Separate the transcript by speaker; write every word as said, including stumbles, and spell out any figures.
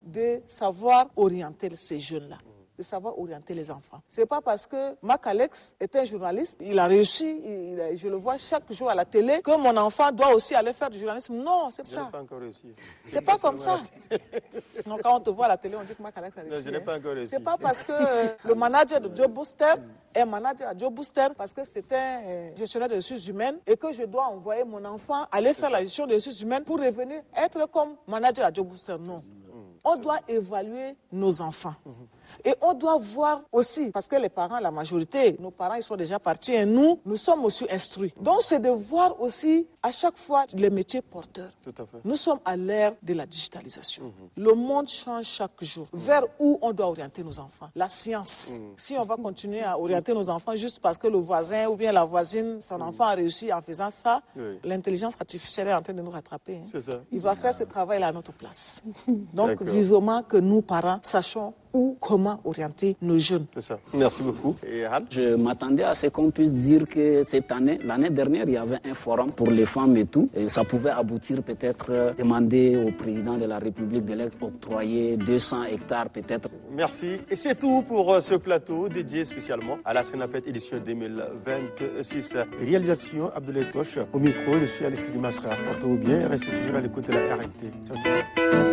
Speaker 1: de savoir orienter ces jeunes-là, de savoir orienter les enfants. C'est pas parce que Mac Alex est un journaliste, il a réussi, il a, je le vois chaque jour à la télé, que mon enfant doit aussi aller faire du journalisme. Non, c'est ça.
Speaker 2: Je n'ai pas encore réussi.
Speaker 1: C'est pas comme ça. Donc quand on te voit à la télé, on dit que Mac Alex a réussi.
Speaker 2: Non, je n'ai pas encore réussi.
Speaker 1: C'est pas parce que euh, le manager de Job Booster est manager à Job Booster parce que c'est un euh, gestionnaire de ressources humaines et que je dois envoyer mon enfant aller faire la gestion des ressources humaines pour revenir être comme manager à Job Booster. Non. On doit évaluer nos enfants. Et on doit voir aussi, parce que les parents, la majorité, nos parents, ils sont déjà partis et nous, nous sommes aussi instruits. Donc, c'est de voir aussi à chaque fois les métiers porteurs.
Speaker 2: Tout à fait.
Speaker 1: Nous sommes à l'ère de la digitalisation. Mm-hmm. Le monde change chaque jour. Mm-hmm. Vers où on doit orienter nos enfants? La science. Mm-hmm. Si on va continuer à orienter nos enfants juste parce que le voisin ou bien la voisine, son mm-hmm. enfant a réussi en faisant ça, oui. L'intelligence artificielle est en train de nous rattraper. Hein.
Speaker 2: C'est ça.
Speaker 1: Il va faire ce travail-là à notre place. Donc, vivement que nous, parents, sachons où, comment orienter nos jeunes.
Speaker 2: C'est ça. Merci beaucoup. Et Han?
Speaker 3: Je m'attendais à ce qu'on puisse dire que cette année, l'année dernière, il y avait un forum pour les femmes et tout. Et ça pouvait aboutir peut-être euh, demander au président de la République de l'octroyer deux cents hectares peut-être.
Speaker 2: Merci. Et c'est tout pour euh, ce plateau dédié spécialement à la Sénafête édition deux mille vingt-six. Réalisation Abdoulaye Toche. Au micro, je suis Alexis Dimasra. Portez-vous bien et restez toujours à l'écoute de la R N T. Ciao, ciao.